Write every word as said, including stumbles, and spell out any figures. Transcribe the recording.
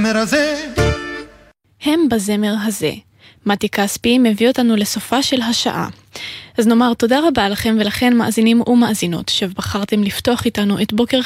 הם בזמר הזה. מתי כספי מביא אותנו לסופה של השעה. אז נאמר תודה רבה לכם ולכן מאזינים ומאזינות שבחרתם לפתוח איתנו את בוקר